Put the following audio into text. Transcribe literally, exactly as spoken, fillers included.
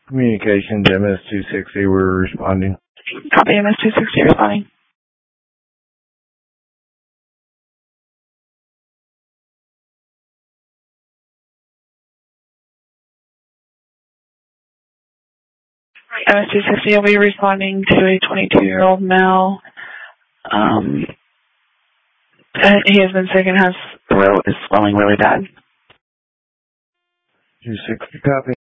Communications, M S two sixty, we're responding. Copy, M S two sixty responding. M S two sixty will be responding to a twenty-two-year-old male. Um, he has been sick and has, is swelling really bad. two sixty, copy.